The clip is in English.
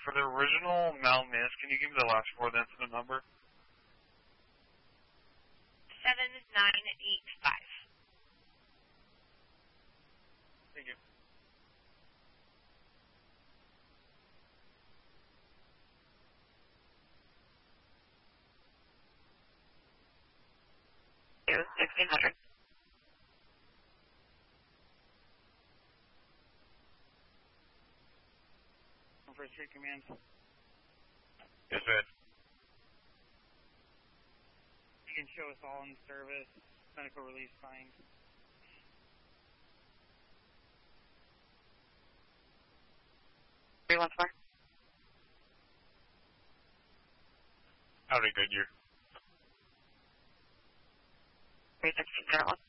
For the original Malmiss, can you give me the last four of the incident number? 7985. Thank you. It was 1600. First Street Command. Yes, sir. You can show us all in service. Medical release signed. Once more. Howdy, Goodyear. 31601.